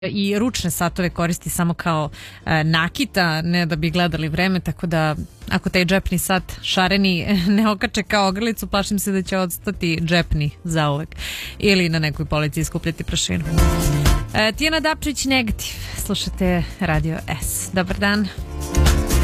i ručne satove koristi samo kao nakita, ne da bi gledali vreme, tako da ako taj džepni sat šareni ne okače kao ogrlicu, plašim se da će odstati džepni zauvek ili na nekoj policiji skupljati prašinu. Tijana Dapčić, Negativ. Slušate Radio S. Dobar dan.